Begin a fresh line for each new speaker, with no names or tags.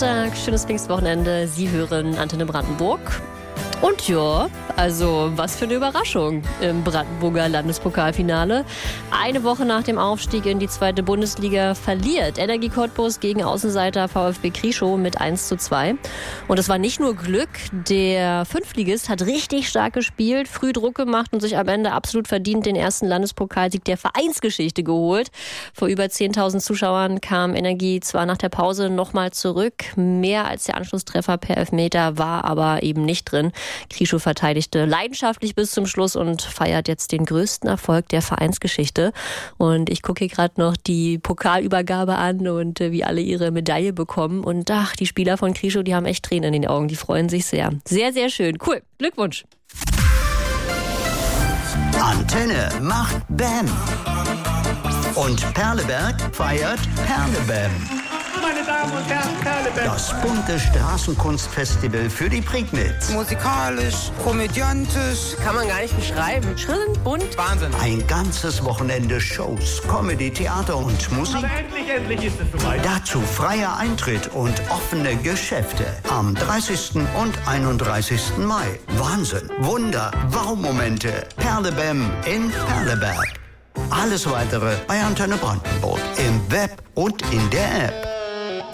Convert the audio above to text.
Samstag, schönes Pfingstwochenende. Sie hören Antenne Brandenburg. Und ja, also was für eine Überraschung im Brandenburger Landespokalfinale. Eine Woche nach dem Aufstieg in die 2. Bundesliga verliert Energie Cottbus gegen Außenseiter VfB Krieschow mit 1:2. Und es war nicht nur Glück, der Fünftligist hat richtig stark gespielt, früh Druck gemacht und sich am Ende absolut verdient den ersten Landespokalsieg der Vereinsgeschichte geholt. Vor über 10.000 Zuschauern kam Energie zwar nach der Pause nochmal zurück, mehr als der Anschlusstreffer per Elfmeter war aber eben nicht drin. Krieschow verteidigte leidenschaftlich bis zum Schluss und feiert jetzt den größten Erfolg der Vereinsgeschichte. Und ich gucke hier gerade noch die Pokalübergabe an und wie alle ihre Medaille bekommen. Und ach, die Spieler von Krieschow, die haben echt Tränen in den Augen. Die freuen sich sehr. Sehr, sehr schön. Cool. Glückwunsch.
Antenne macht Bam. Und Perleberg feiert Perlebam.
Meine Damen und Herren, Perleberg.
Das bunte Straßenkunstfestival für die Prignitz.
Musikalisch, komödiantisch,
kann man gar nicht beschreiben. Schön, bunt,
Wahnsinn.
Ein ganzes Wochenende Shows, Comedy, Theater und Musik.
Aber endlich ist es soweit.
Dazu freier Eintritt und offene Geschäfte am 30. und 31. Mai. Wahnsinn, Wunder, Wow-Momente. Perlebam in Perleberg. Alles Weitere bei Antenne Brandenburg im Web und in der App.